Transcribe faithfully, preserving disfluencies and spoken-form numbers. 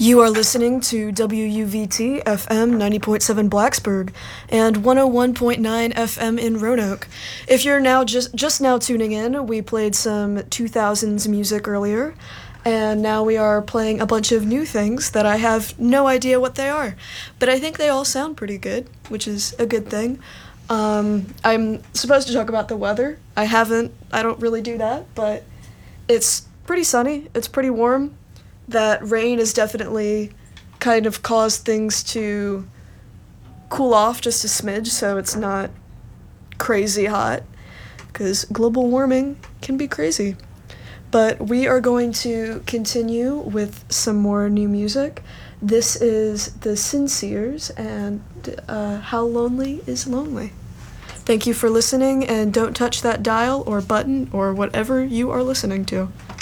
You are listening to W U V T F M ninety point seven Blacksburg and one oh one point nine F M in Roanoke. If you're now just just now tuning in, we played some two thousands music earlier, and now we are playing a bunch of new things that I have no idea what they are, but I think they all sound pretty good, which is a good thing. Um, I'm supposed to talk about the weather. I haven't, I don't really do that, but it's pretty sunny, it's pretty warm. That rain has definitely kind of caused things to cool off just a smidge, so it's not crazy hot, because global warming can be crazy. But we are going to continue with some more new music. This is The Sinceres and uh, How Lonely is Lonely. Thank you for listening, and don't touch that dial or button or whatever you are listening to.